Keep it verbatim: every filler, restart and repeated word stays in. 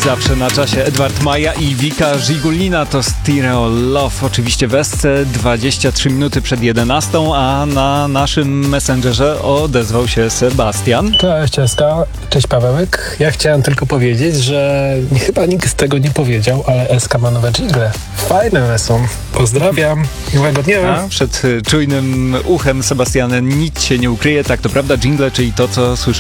Zawsze na czasie Edward Maja i Wika Żigulina to Stereo Love. Oczywiście w Esce dwadzieścia trzy minuty przed jedenastą, a na naszym Messengerze odezwał się Sebastian. Cześć Eska, cześć Pawełek. Ja chciałem tylko powiedzieć, że chyba nikt z tego nie powiedział, ale Eska ma nowe dżingle. Fajne one są. Pozdrawiam. Miłego dnia. A przed czujnym uchem Sebastiana nic się nie ukryje. Tak, to prawda, dżingle, czyli to, co słyszycie